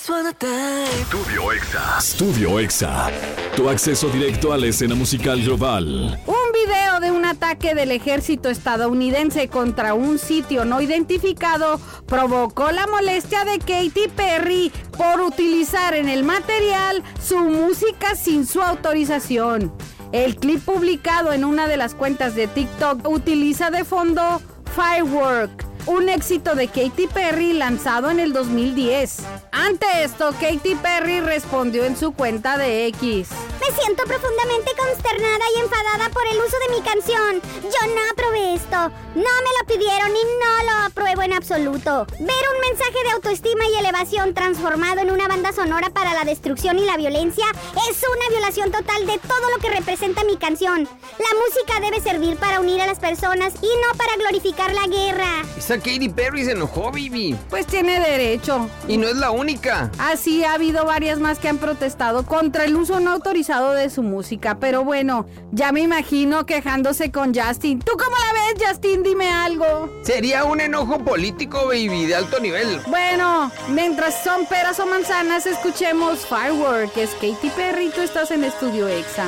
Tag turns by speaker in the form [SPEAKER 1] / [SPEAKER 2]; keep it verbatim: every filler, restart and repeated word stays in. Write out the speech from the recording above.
[SPEAKER 1] Estudio Exa. Estudio Exa. Tu acceso directo a la escena musical global.
[SPEAKER 2] Un video de un ataque del ejército estadounidense contra un sitio no identificado provocó la molestia de Katy Perry por utilizar en el material su música sin su autorización. El clip publicado en una de las cuentas de TikTok utiliza de fondo Firework, un éxito de Katy Perry lanzado en el dos mil diez. Ante esto, Katy Perry respondió en su cuenta de X:
[SPEAKER 3] Me siento profundamente consternada y enfadada por el uso de mi canción. Yo no aprobé esto. No me lo pidieron y no lo apruebo en absoluto. Ver un mensaje de autoestima y elevación transformado en una banda sonora para la destrucción y la violencia es una violación total de todo lo que representa mi canción. La música debe servir para unir a las personas y no para glorificar la guerra.
[SPEAKER 4] Esa Katy Perry se enojó, baby.
[SPEAKER 2] Pues tiene derecho.
[SPEAKER 4] Y no es la única.
[SPEAKER 2] Así ha habido varias más que han protestado contra el uso no autorizado de su música. Pero bueno, ya me imagino quejándose con Justin. ¿Tú cómo la ves, Justin? Dime algo.
[SPEAKER 4] Sería un enojo político, baby, de alto nivel.
[SPEAKER 2] Bueno, mientras son peras o manzanas, escuchemos Firework, que es Katy Perry. Tú estás en Estudio Exa.